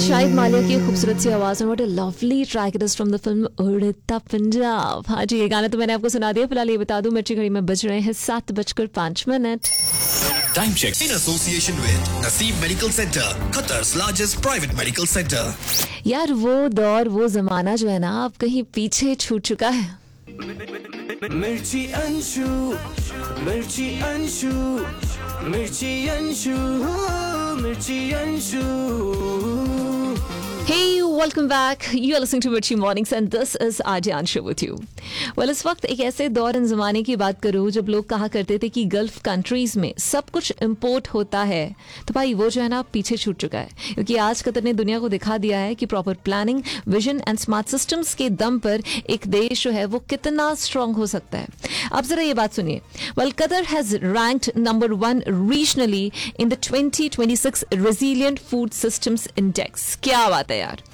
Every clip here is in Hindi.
शाहिद मालिया की खूबसूरत सी आवाज में what a lovely track it is from the film उड़ता पंजाब। हाँ जी, ये गाना तो मैंने आपको सुना दिया। फिलहाल ये बता दूं, मिर्ची घड़ी में बज रहे हैं 7:05। Time check in association with Naseem Medical Center, Qatar's largest private medical center. यार वो दौर वो जमाना जो है ना, अब कहीं पीछे छूट चुका है। मिर्ची अंशु, मिर्ची अंशु, मिर्ची अंशु, मिर्ची Anshu. Hey, welcome back. You are listening to Mirchi Mornings and this is RJ Anshu with you. Well, इस वक्त एक ऐसे दौर और ज़माने की बात करूँ जब लोग कहा करते थे कि गल्फ कंट्रीज़ में सब कुछ इम्पोर्ट होता है, तो भाई वो जो है ना पीछे छूट चुका है, क्योंकि आज कतर ने दुनिया को दिखा दिया है कि proper planning, vision and smart systems के दम पर एक देश जो है वो कितना स्ट्रांग हो सकता है। अब जरा ये बात सुनिए। Well, Qatar has ranked number 1 regionally in the 2026 resilient food systems index. क्या बात है यार।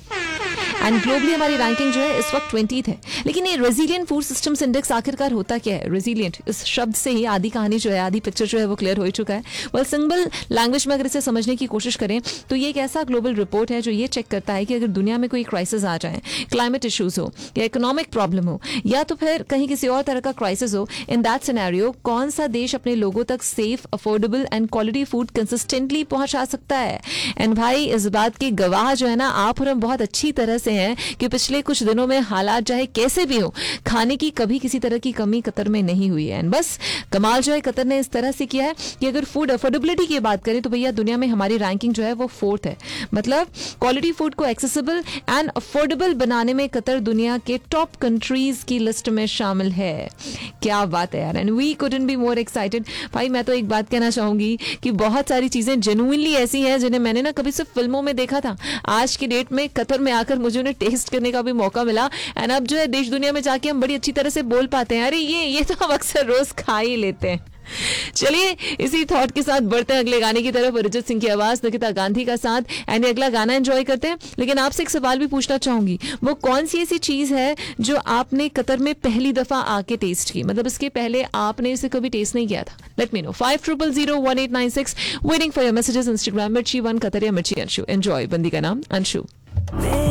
एंड ग्लोबली हमारी रैंकिंग जो है इस वक्त 20th है। लेकिन ये रेजिलिएंट फूड सिस्टम्स इंडेक्स आखिरकार होता क्या है? रेजिलिएंट इस शब्द से ही आधी कहानी जो है, आधी पिक्चर जो है वो क्लियर हो चुका है। वेल, सिंपल लैंग्वेज में अगर इसे समझने की कोशिश करें तो ये एक ऐसा ग्लोबल रिपोर्ट है जो ये चेक करता है कि अगर दुनिया में कोई क्राइसिस आ जाए, क्लाइमेट इशूज हो या इकोनॉमिक प्रॉब्लम हो या तो फिर कहीं किसी और तरह का क्राइसिस हो, इन दैट सिनेरियो कौन सा देश अपने लोगों तक safe, affordable and quality food consistently पहुंचा सकता है। एंड भाई, इस बात के गवाह जो है ना आप और हम बहुत अच्छी तरह से हैं कि पिछले कुछ दिनों में हालात चाहे कैसे भी हो, खाने की कभी किसी तरह की कमी कतर में नहीं हुई है। एंड बस कमाल जो है कतर ने इस तरह से किया है कि अगर फूड अफोर्डेबिलिटी की बात करें तो भैया दुनिया में हमारी रैंकिंग जो है वो 4th है। मतलब क्वालिटी फूड को एक्सेसिबल एंड अफोर्डेबल बनाने में कतर दुनिया के टॉप कंट्रीज की लिस्ट में शामिल है। क्या बात है यार। And we couldn't be more excited. भाई, मैं तो एक बात कहना चाहूंगी कि बहुत सारी चीजें जेन्युइनली ऐसी हैं जिन्हें मैंने ना कभी सिर्फ फिल्मों में देखा था, आज की डेट में कतर में आकर मुझे उन्हें टेस्ट करने का भी मौका मिला। एंड अब जो है देश दुनिया में जाके हम बड़ी अच्छी तरह से बोल पाते हैं, अरे ये तो हम अक्सर रोज खा ही लेते हैं। चलिए, इसी थॉट के साथ बढ़ते हैं अगले गाने की तरफ। अरिजीत सिंह की आवाज, निकिता गांधी का साथ, एंड अगला गाना एंजॉय करते हैं। लेकिन आपसे एक सवाल भी पूछना चाहूंगी, वो कौन सी ऐसी चीज है जो आपने कतर में पहली दफा आके टेस्ट की, मतलब इसके पहले आपने इसे कभी टेस्ट नहीं किया था? Let me know. 50001896 waiting for your messages. Instagram मिर्ची1 Qatar या मिर्ची अंशु। एंजॉय। बंदी का नाम अंशु।